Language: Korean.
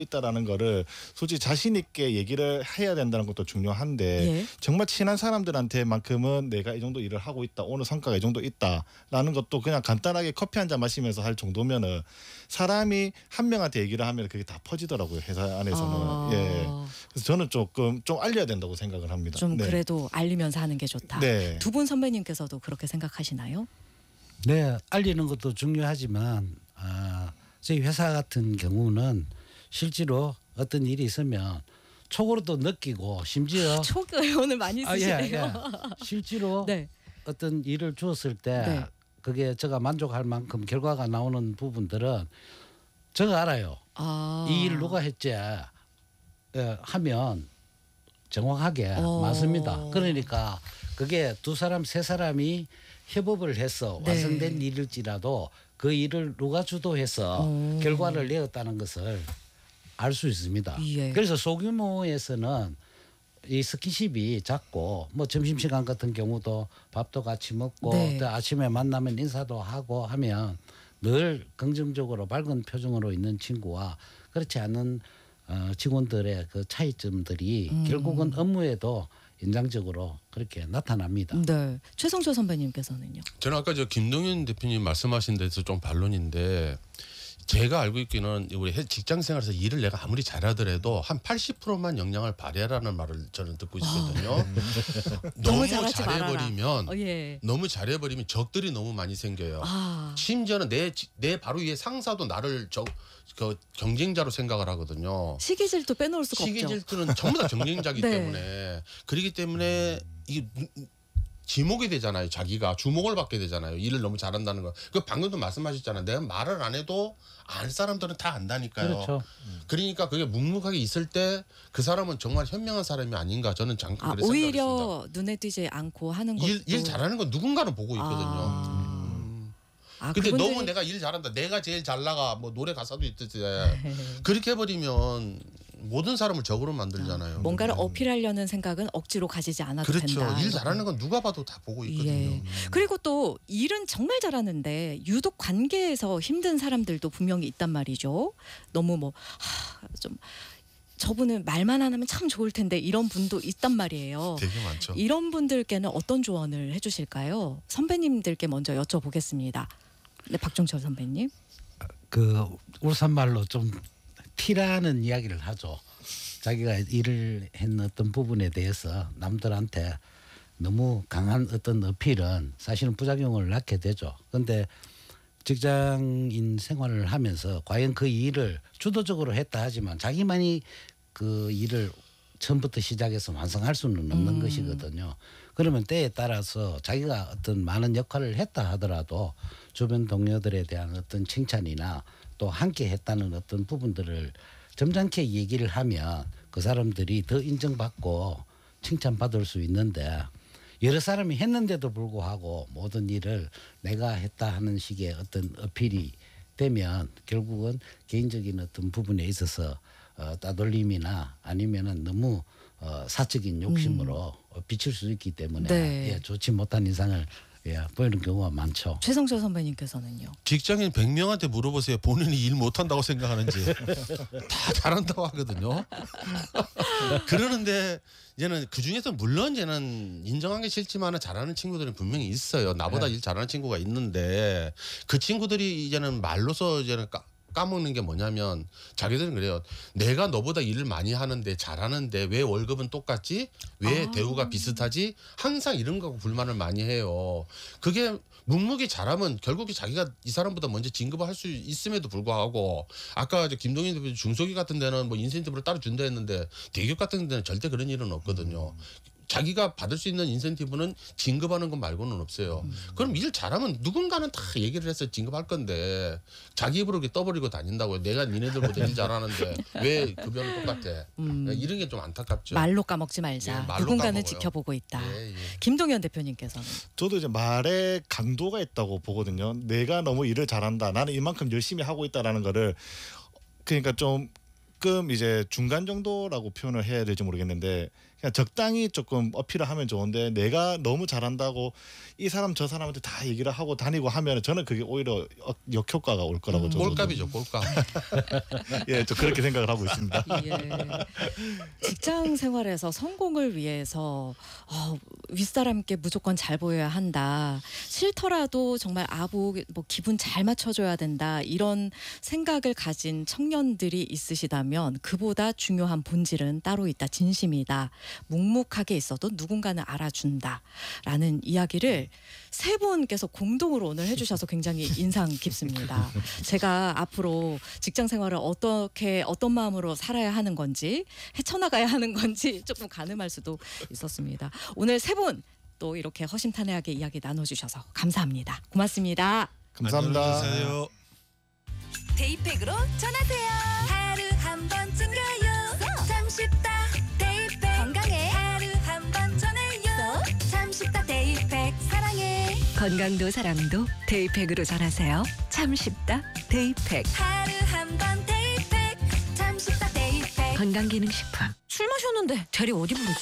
있다라는 거를 솔직히 자신 있게 얘기를 해야 된다는 것도 중요한데 예. 정말 친한 사람들한테만큼은 내가 이 정도 일을 하고 있다. 오늘 성과가 이 정도 있다라는 것도 그냥 간단하게 커피 한 잔 마시면서 할 정도면은 사람이 한 명한테 얘기를 하면 그게 다 퍼지더라고요. 회사 안에서는. 예. 그래서 저는 조금 좀 알려야 된다고 생각을 합니다. 좀 네. 그래도 알리면서 하는 게 좋다. 네. 두 분 선배님께서도 그렇게 생각하시나요? 네, 알리는 것도 중요하지만 저희 회사 같은 경우는 실제로 어떤 일이 있으면 촉으로도 느끼고 심지어 촉을 오늘 많이 쓰시네요. 실제로 네. 어떤 일을 주었을 때 네. 그게 제가 만족할 만큼 결과가 나오는 부분들은 제가 알아요. 이 일 누가 했지 하면 정확하게 맞습니다. 그러니까 그게 두 사람 세 사람이 협업을 해서 네. 완성된 일일지라도 그 일을 누가 주도해서 결과를 내었다는 것을 알 수 있습니다. 예. 그래서 소규모에서는 이 스킨십이 작고 뭐 점심시간 같은 경우도 밥도 같이 먹고 네. 또 아침에 만나면 인사도 하고 하면 늘 긍정적으로 밝은 표정으로 있는 친구와 그렇지 않은 직원들의 그 차이점들이 결국은 업무에도 인상적으로 그렇게 나타납니다. 네. 최성조 선배님께서는요? 저는 아까 저 김동연 대표님 말씀하신 데서 좀 반론인데 제가 알고 있기는 우리 직장 생활에서 일을 내가 아무리 잘하더라도 한 80%만 역량을 발휘하라는 말을 저는 듣고 있거든요. 너무 잘하지 잘해버리면 예. 너무 잘해버리면 적들이 너무 많이 생겨요. 심지어는 내 바로 위에 상사도 나를 그 경쟁자로 생각을 하거든요. 시기질도 빼놓을 수가 없죠. 시기질투는 전부 다 경쟁자기 네. 때문에 그렇기 때문에 이게 지목이 되잖아요. 자기가 주목을 받게 되잖아요. 일을 너무 잘한다는 거. 그 방금도 말씀하셨잖아요. 내가 말을 안 해도 알 사람들은 다 안다니까요. 그렇죠. 그러니까 그게 묵묵하게 있을 때 그 사람은 정말 현명한 사람이 아닌가 저는 잠깐 그렇게 오히려 생각했습니다. 눈에 띄지 않고 하는 것도 일 잘하는 건 누군가는 보고 있거든요. 근데 그분들이... 너무 내가 일 잘한다. 내가 제일 잘 나가. 뭐 노래 가사도 있듯이 그렇게 해버리면 모든 사람을 적으로 만들잖아요. 뭔가를 어필하려는 생각은 억지로 가지지 않아도 그렇죠. 된다. 일 잘하는 건 누가 봐도 다 보고 있거든요. 예. 그리고 또 일은 정말 잘하는데 유독 관계에서 힘든 사람들도 분명히 있단 말이죠. 너무 좀 저분은 말만 안 하면 참 좋을 텐데 이런 분도 있단 말이에요. 되게 많죠. 이런 분들께는 어떤 조언을 해주실까요? 선배님들께 먼저 여쭤보겠습니다. 네, 박종철 선배님. 그 울산말로 좀 티라는 이야기를 하죠. 자기가 일을 했는 어떤 부분에 대해서 남들한테 너무 강한 어떤 어필은 사실은 부작용을 낳게 되죠. 그런데 직장인 생활을 하면서 과연 그 일을 주도적으로 했다 하지만 자기만이 그 일을 처음부터 시작해서 완성할 수는 없는 것이거든요. 그러면 때에 따라서 자기가 어떤 많은 역할을 했다 하더라도 주변 동료들에 대한 어떤 칭찬이나 또 함께 했다는 어떤 부분들을 점잖게 얘기를 하면 그 사람들이 더 인정받고 칭찬받을 수 있는데 여러 사람이 했는데도 불구하고 모든 일을 내가 했다 하는 식의 어떤 어필이 되면 결국은 개인적인 어떤 부분에 있어서 따돌림이나 아니면은 너무 사적인 욕심으로 비칠 수 있기 때문에 네. 좋지 못한 인상을 보이는 경우가 많죠. 최성철 선배님께서는요. 직장인 100명한테 물어보세요. 본인이 일 못한다고 생각하는지. 다 잘한다고 하거든요. 그러는데 이제는 그중에서 물론 이제는 인정하기 싫지만 잘하는 친구들은 분명히 있어요. 나보다 일 잘하는 친구가 있는데 그 친구들이 이제는 말로서 이제는 까먹는 게 뭐냐면 자기들은 그래요. 내가 너보다 일을 많이 하는데 잘하는데 왜 월급은 똑같지? 왜 대우가 비슷하지? 항상 이런 거하고 불만을 많이 해요. 그게 묵묵히 잘하면 결국에 자기가 이 사람보다 먼저 진급을 할 수 있음에도 불구하고 아까 김동인 대표 중소기 같은 데는 뭐 인센티브를 따로 준다 했는데 대기업 같은 데는 절대 그런 일은 없거든요. 자기가 받을 수 있는 인센티브는 진급하는 것 말고는 없어요. 그럼 일 잘하면 누군가는 다 얘기를 해서 진급할 건데 자기 입으로 이렇게 떠버리고 다닌다고요. 내가 니네들보다 일 잘하는데 왜 급여는 똑같아. 이런 게 좀 안타깝죠. 말로 까먹지 말자. 예, 말로 누군가는 까먹어요. 지켜보고 있다. 예. 김동연 대표님께서는. 저도 이제 말에 강도가 있다고 보거든요. 내가 너무 일을 잘한다. 나는 이만큼 열심히 하고 있다라는 거를 그러니까 조금 이제 중간 정도라고 표현을 해야 될지 모르겠는데 그냥 적당히 조금 어필을 하면 좋은데 내가 너무 잘한다고 이 사람 저 사람한테 다 얘기를 하고 다니고 하면 저는 그게 오히려 역효과가 올 거라고 저도 꼴값이죠, 꼴값. 예, 좀 그렇게 생각을 하고 있습니다. 예. 직장 생활에서 성공을 위해서 윗사람께 무조건 잘 보여야 한다. 싫더라도 정말 뭐 기분 잘 맞춰줘야 된다. 이런 생각을 가진 청년들이 있으시다면 그보다 중요한 본질은 따로 있다. 진심이다. 묵묵하게 있어도 누군가는 알아준다라는 이야기를 세 분께서 공동으로 오늘 해주셔서 굉장히 인상 깊습니다. 제가 앞으로 직장 생활을 어떤 마음으로 살아야 하는 건지 헤쳐나가야 하는 건지 조금 가늠할 수도 있었습니다. 오늘 세 분 또 이렇게 허심탄회하게 이야기 나눠주셔서 감사합니다. 고맙습니다. 감사합니다. 데이팩으로 전하세요. 하루 한 번 챙겨요. 참 쉽다. 데이팩 건강에 하루 한 번 전해요. 참 쉽다. 데이팩 사랑해. 건강도 사랑도 데이팩으로 전하세요. 참 쉽다 데이팩. 하루 한 번 데이팩 참 쉽다. 데이팩 건강기능식품. 술 마셨는데 대리 어디 부르지?